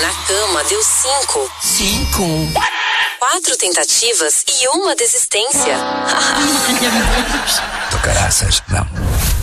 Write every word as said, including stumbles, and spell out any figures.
Na cama deu cinco. Cinco? Quatro tentativas e uma desistência. Ai, meu Deus. Do caraças, não.